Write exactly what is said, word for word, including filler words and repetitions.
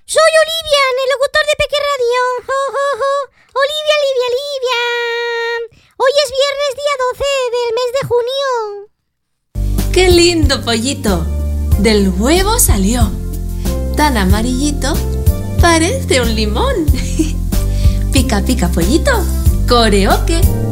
Soy Olivia, el locutor de Peque Radio. Oh, oh, oh. Olivia, Olivia, Olivia. Hoy es viernes día doce del mes de junio. ¡Qué lindo pollito! Del huevo salió. Tan amarillito, parece un limón. Pica, pica, pollito. Coreoque.